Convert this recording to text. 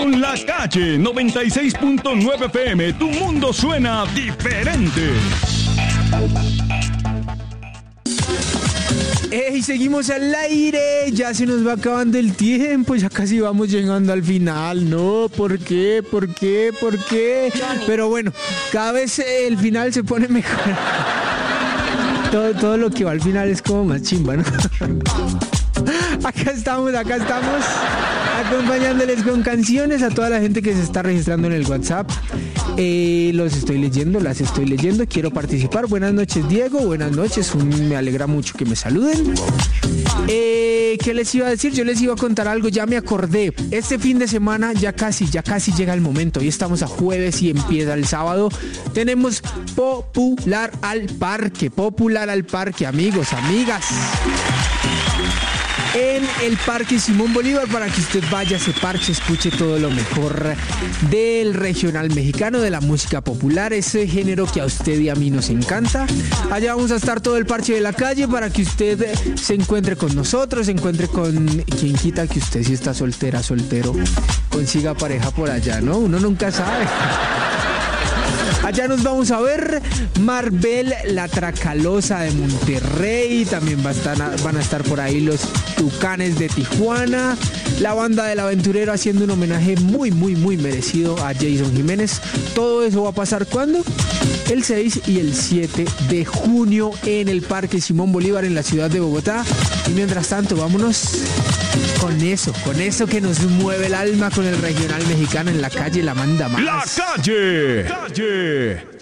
con La Calle 96.9 FM. Tu mundo suena diferente. ¡Ey! Seguimos al aire, ya se nos va acabando el tiempo, ya casi vamos llegando al final, ¿no? ¿Por qué? Pero bueno, cada vez el final se pone mejor. Todo lo que va al final es como más chimba, ¿no? Acá estamos, acompañándoles con canciones a toda la gente que se está registrando en el WhatsApp. Los estoy leyendo, las estoy leyendo. Quiero participar. Buenas noches, Diego. Buenas noches. Me alegra mucho que me saluden. ¿Qué les iba a decir? Yo les iba a contar algo. Ya me acordé. Este fin de semana ya casi llega el momento. Hoy estamos a jueves y empieza el sábado. Tenemos Popular al Parque. Popular al Parque, amigos, amigas. En el Parque Simón Bolívar, para que usted vaya, se parche, escuche todo lo mejor del regional mexicano, de la música popular, ese género que a usted y a mí nos encanta. Allá vamos a estar todo el parche de La Calle para que usted se encuentre con nosotros, se encuentre con quien quita que usted, si está soltera, soltero, consiga pareja por allá, ¿no? Uno nunca sabe. Allá nos vamos a ver. Marvel, la Tracalosa de Monterrey. También van a estar por ahí los Tucanes de Tijuana. La Banda del Aventurero haciendo un homenaje muy merecido a Jason Jiménez. Todo eso va a pasar ¿cuándo? El 6 y el 7 de junio en el Parque Simón Bolívar en la ciudad de Bogotá. Y mientras tanto, vámonos con eso que nos mueve el alma, con el regional mexicano. En La Calle la manda más. La Calle.